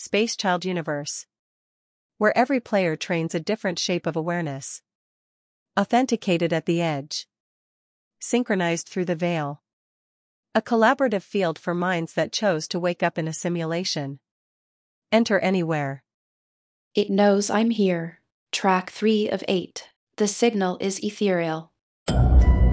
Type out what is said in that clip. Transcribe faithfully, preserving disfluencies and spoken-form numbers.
Space Child Universe, where every player trains a different shape of awareness. Authenticated at the edge. Synchronized through the veil. A collaborative field for minds that chose to wake up in a simulation. Enter anywhere. It knows I'm here. Track three of eight. The signal is ethereal.